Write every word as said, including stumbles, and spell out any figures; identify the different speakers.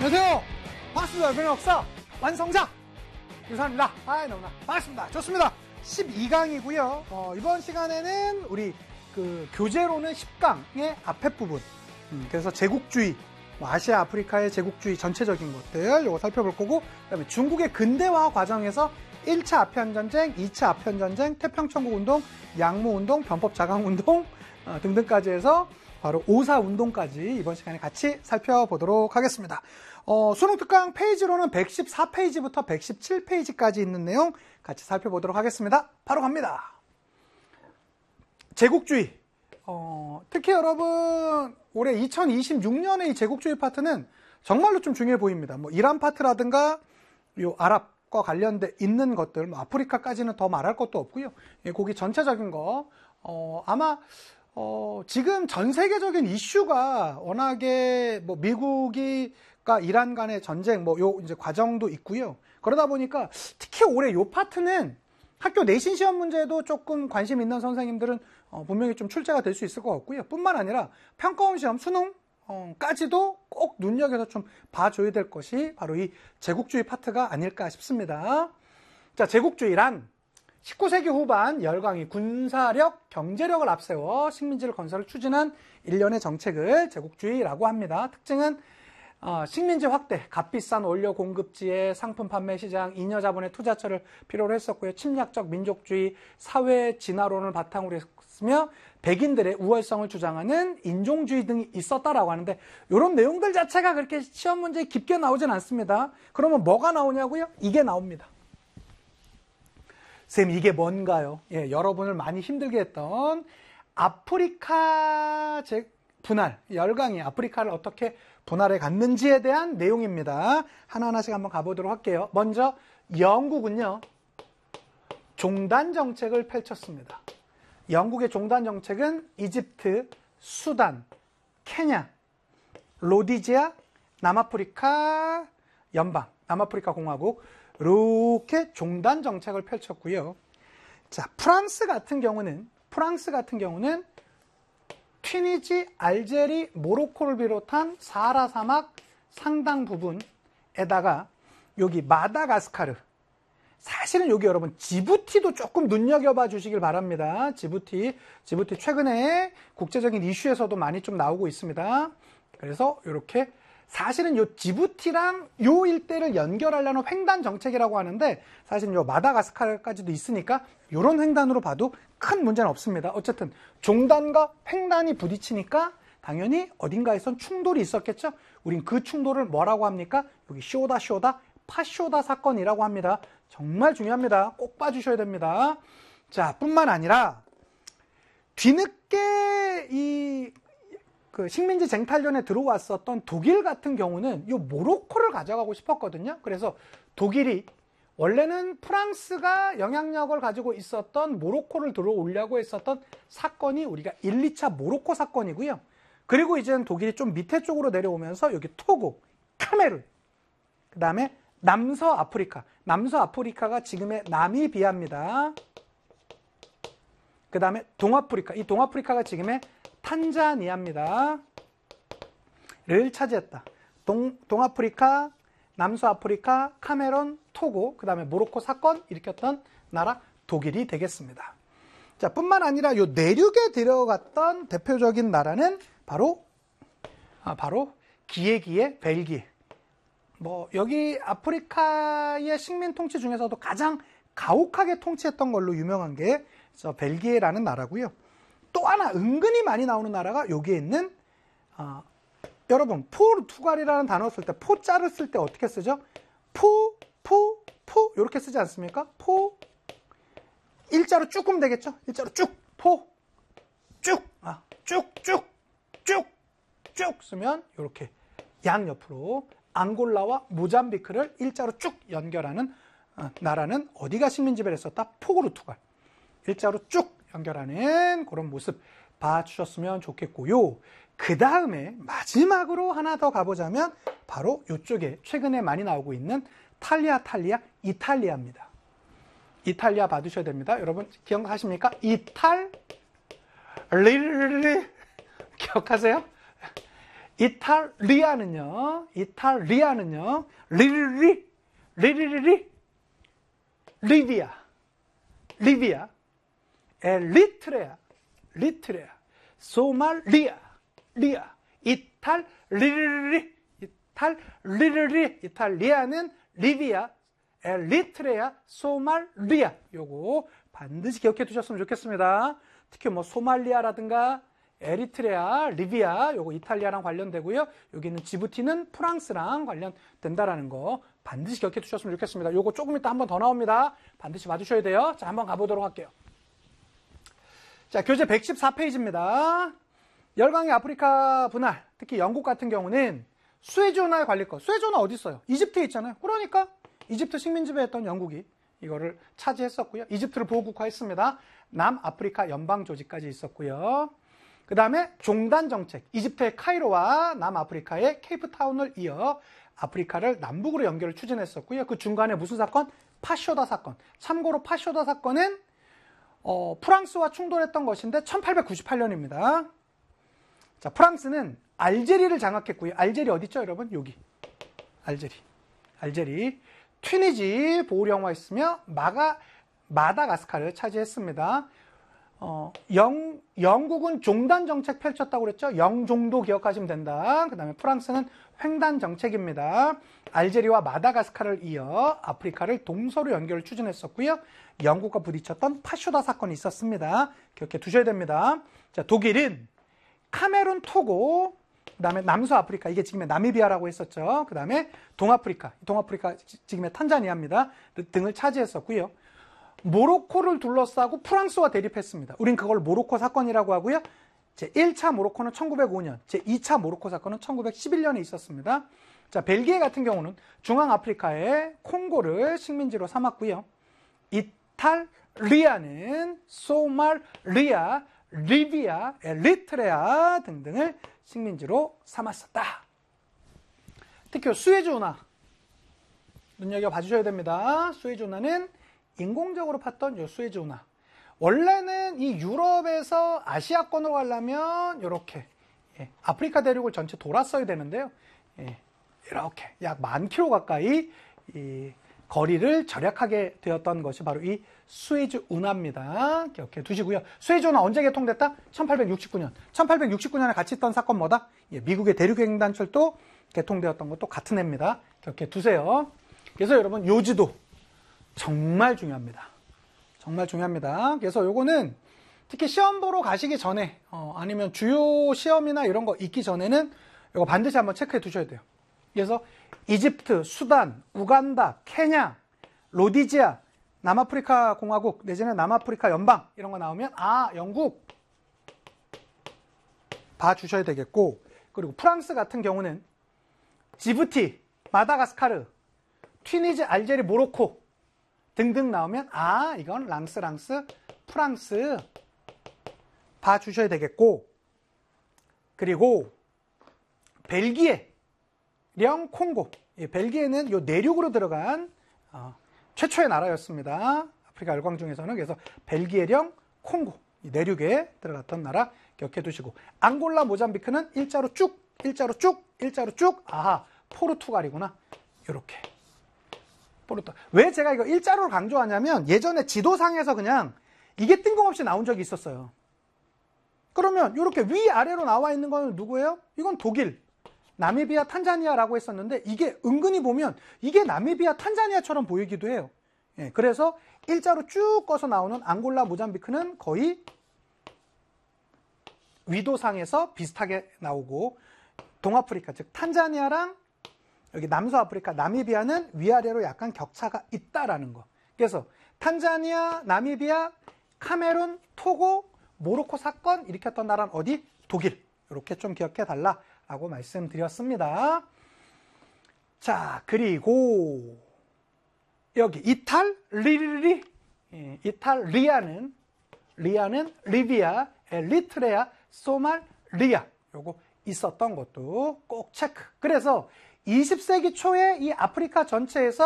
Speaker 1: 안녕하세요. 반갑습니다. 여러분의 역사 완성자 유산입니다. 아, 너무나 반갑습니다. 좋습니다. 십이 강이고요. 어, 이번 시간에는 우리 그 교재로는 십 강의 앞에 부분, 음, 그래서 제국주의, 뭐 아시아, 아프리카의 제국주의 전체적인 것들 이거 살펴볼 거고, 그다음에 중국의 근대화 과정에서 일 차 아편전쟁, 이 차 아편전쟁, 태평천국운동, 양모운동, 변법자강운동 어, 등등까지 해서 바로 오사운동까지 이번 시간에 같이 살펴보도록 하겠습니다. 어, 수능특강 페이지로는 백십사 페이지부터 백십칠 페이지까지 있는 내용 같이 살펴보도록 하겠습니다. 바로 갑니다. 제국주의. 어, 특히 여러분 올해 이천이십육 년의 이 제국주의 파트는 정말로 좀 중요해 보입니다. 뭐 이란 파트라든가 요 아랍과 관련돼 있는 것들, 뭐 아프리카까지는 더 말할 것도 없고요. 예, 거기 전체적인 거 어, 아마 어, 지금 전 세계적인 이슈가 워낙에 뭐 미국이가 이란 간의 전쟁 뭐 요 이제 과정도 있고요. 그러다 보니까 특히 올해 요 파트는 학교 내신 시험 문제도 조금 관심 있는 선생님들은 어, 분명히 좀 출제가 될 수 있을 것 같고요. 뿐만 아니라 평가원 시험 수능까지도 꼭 눈여겨서 좀 봐줘야 될 것이 바로 이 제국주의 파트가 아닐까 싶습니다. 자, 제국주의란 십구 세기 후반 열강이 군사력, 경제력을 앞세워 식민지를 건설을 추진한 일련의 정책을 제국주의라고 합니다. 특징은 어, 식민지 확대, 값비싼 원료 공급지에 상품 판매 시장, 잉여 자본의 투자처를 필요로 했었고요. 침략적 민족주의, 사회 진화론을 바탕으로 했으며 백인들의 우월성을 주장하는 인종주의 등이 있었다라고 하는데, 이런 내용들 자체가 그렇게 시험 문제에 깊게 나오진 않습니다. 그러면 뭐가 나오냐고요? 이게 나옵니다. 쌤, 이게 뭔가요? 예, 여러분을 많이 힘들게 했던 아프리카 제 분할, 열강이 아프리카를 어떻게 분할해 갔는지에 대한 내용입니다. 하나하나씩 한번 가보도록 할게요. 먼저 영국은요, 종단 정책을 펼쳤습니다. 영국의 종단 정책은 이집트, 수단, 케냐, 로디지아, 남아프리카 연방, 남아프리카 공화국, 이렇게 종단 정책을 펼쳤고요. 자, 프랑스 같은 경우는 프랑스 같은 경우는 튀니지, 알제리, 모로코를 비롯한 사하라 사막 상당 부분에다가 여기 마다가스카르, 사실은 여기 여러분 지부티도 조금 눈여겨봐 주시길 바랍니다. 지부티, 지부티 최근에 국제적인 이슈에서도 많이 좀 나오고 있습니다. 그래서 이렇게 사실은 요 지부티랑 요 일대를 연결하려는 횡단 정책이라고 하는데, 사실은 요 마다가스카르까지도 있으니까 요런 횡단으로 봐도 큰 문제는 없습니다. 어쨌든 종단과 횡단이 부딪히니까 당연히 어딘가에선 충돌이 있었겠죠. 우린 그 충돌을 뭐라고 합니까? 여기 쇼다 쇼다 파쇼다 사건이라고 합니다. 정말 중요합니다. 꼭 봐주셔야 됩니다. 자, 뿐만 아니라 뒤늦게 이 그 식민지 쟁탈전에 들어왔었던 독일 같은 경우는 이 모로코를 가져가고 싶었거든요. 그래서 독일이 원래는 프랑스가 영향력을 가지고 있었던 모로코를 들어오려고 했었던 사건이 우리가 일, 이 차 모로코 사건이고요. 그리고 이제는 독일이 좀 밑에 쪽으로 내려오면서 여기 토고, 카메룬, 그 다음에 남서아프리카, 남서아프리카가 지금의 나미비아입니다. 그 다음에 동아프리카, 이 동아프리카가 지금의 탄자니아입니다. 를 차지했다. 동, 동아프리카, 남서아프리카, 카메론, 토고, 그 다음에 모로코 사건 일으켰던 나라 독일이 되겠습니다. 자, 뿐만 아니라 요 내륙에 들어갔던 대표적인 나라는 바로 아, 바로 기에기에 벨기에. 뭐 여기 아프리카의 식민 통치 중에서도 가장 가혹하게 통치했던 걸로 유명한 게 저 벨기에라는 나라고요. 또 하나 은근히 많이 나오는 나라가 여기에 있는 어, 여러분 포르투갈이라는 단어 쓸 때 포자를 쓸 때 어떻게 쓰죠? 포, 포, 포 이렇게 쓰지 않습니까? 포 일자로 쭉 끄면 되겠죠? 일자로 쭉, 포, 쭉, 아, 쭉, 쭉, 쭉, 쭉 쓰면 이렇게 양옆으로 앙골라와 모잠비크를 일자로 쭉 연결하는 어, 나라는 어디가 식민지배를 했었다? 포르투갈. 일자로 쭉 연결하는 그런 모습 봐주셨으면 좋겠고요. 그 다음에 마지막으로 하나 더 가보자면 바로 이쪽에 최근에 많이 나오고 있는 탈리아 탈리아 이탈리아입니다. 이탈리아 봐두셔야 됩니다. 여러분 기억하십니까? 이탈 리리 기억하세요? 이탈리아는요, 이탈리아는요, 리리리, 리리리리, 리비아, 리비아, 에리트레아, 리트레아, 소말리아, 리아, 이탈, 리리리, 이탈, 리리리, 이탈리아는 리비아, 에리트레아, 소말리아. 요거 반드시 기억해 두셨으면 좋겠습니다. 특히 뭐 소말리아라든가 에리트레아, 리비아, 요거 이탈리아랑 관련되고요. 여기는 지부티는 프랑스랑 관련된다라는 거 반드시 기억해 두셨으면 좋겠습니다. 요거 조금 이따 한 번 더 나옵니다. 반드시 봐주셔야 돼요. 자, 한번 가보도록 할게요. 자, 교재 백십사 페이지입니다. 열강의 아프리카 분할, 특히 영국 같은 경우는 수에즈 운하에 관릴 것. 수에즈 운하 어디 있어요? 이집트에 있잖아요. 그러니까 이집트 식민 지배했던 영국이 이거를 차지했었고요. 이집트를 보호국화했습니다. 남아프리카 연방조직까지 있었고요. 그 다음에 종단 정책, 이집트의 카이로와 남아프리카의 케이프타운을 이어 아프리카를 남북으로 연결을 추진했었고요. 그 중간에 무슨 사건? 파쇼다 사건. 참고로 파쇼다 사건은 어, 프랑스와 충돌했던 것인데 천팔백구십팔 년입니다. 자, 프랑스는 알제리를 장악했고요. 알제리 어디 있죠, 여러분? 여기. 알제리. 알제리. 튀니지 보호령화 있으며 마가, 마다가스카르를 차지했습니다. 어, 영, 영국은 종단 정책 펼쳤다고 그랬죠? 영종도 기억하시면 된다. 그 다음에 프랑스는 횡단 정책입니다. 알제리와 마다가스카르를 이어 아프리카를 동서로 연결을 추진했었고요. 영국과 부딪혔던 파쇼다 사건이 있었습니다. 기억해 두셔야 됩니다. 자, 독일은 카메룬, 토고, 그 다음에 남서아프리카, 이게 지금의 나미비아라고 했었죠. 그 다음에 동아프리카, 동아프리카 지금의 탄자니아입니다. 등을 차지했었고요. 모로코를 둘러싸고 프랑스와 대립했습니다. 우린 그걸 모로코 사건이라고 하고요. 제일 차 모로코는 천구백오 년, 제이 차 모로코 사건은 천구백십일 년에 있었습니다. 자, 벨기에 같은 경우는 중앙아프리카의 콩고를 식민지로 삼았고요. 이탈리아는 소말리아, 리비아, 에리트레아 등등을 식민지로 삼았었다. 특히 수에즈 운하 눈여겨봐 주셔야 됩니다. 수에즈 운하는 인공적으로 팠던 요 수에즈 운하. 원래는 이 유럽에서 아시아권으로 가려면 이렇게 예, 아프리카 대륙을 전체 돌았어야 되는데요. 예, 이렇게 약 만 킬로 가까이 이 거리를 절약하게 되었던 것이 바로 이 수에즈 운하입니다. 기억해 두시고요. 수에즈 운하 언제 개통됐다? 천팔백육십구 년. 천팔백육십구 년에 같이 있던 사건 뭐다? 예, 미국의 대륙횡단철도 개통되었던 것도 같은 해입니다. 기억해 두세요. 그래서 여러분 요지도 정말 중요합니다. 정말 중요합니다. 그래서 요거는 특히 시험 보러 가시기 전에 어, 아니면 주요 시험이나 이런 거 있기 전에는 이거 반드시 한번 체크해 두셔야 돼요. 그래서 이집트, 수단, 우간다, 케냐, 로디지아, 남아프리카 공화국 내지는 남아프리카 연방 이런 거 나오면 아, 영국 봐주셔야 되겠고, 그리고 프랑스 같은 경우는 지부티, 마다가스카르, 튀니지, 알제리, 모로코 등등 나오면 아, 이건 랑스 랑스 프랑스 봐주셔야 되겠고, 그리고 벨기에 령 콩고, 예, 벨기에는 요 내륙으로 들어간 어, 최초의 나라였습니다. 아프리카 열강 중에서는. 그래서 벨기에령 콩고 이 내륙에 들어갔던 나라 기억해 두시고, 앙골라 모잠비크는 일자로 쭉 일자로 쭉 일자로 쭉 아하 포르투갈이구나. 요렇게 포르투갈. 왜 제가 이거 일자로를 강조하냐면 예전에 지도상에서 그냥 이게 뜬금없이 나온 적이 있었어요. 그러면 이렇게 위아래로 나와 있는 건 누구예요? 이건 독일, 나미비아, 탄자니아라고 했었는데 이게 은근히 보면 이게 나미비아, 탄자니아처럼 보이기도 해요. 예, 그래서 일자로 쭉 꺼서 나오는 앙골라, 모잠비크는 거의 위도상에서 비슷하게 나오고, 동아프리카, 즉 탄자니아랑 여기 남서아프리카, 나미비아는 위아래로 약간 격차가 있다라는 거. 그래서 탄자니아, 나미비아, 카메룬, 토고, 모로코 사건 일으켰던 나라는 어디? 독일. 이렇게 좀 기억해 달라라고 말씀드렸습니다. 자, 그리고 여기 이탈, 리리리, 예, 이탈리아는 리아는 리비아, 에리트레아, 소말리아 요거 있었던 것도 꼭 체크. 그래서 이십 세기 초에 이 아프리카 전체에서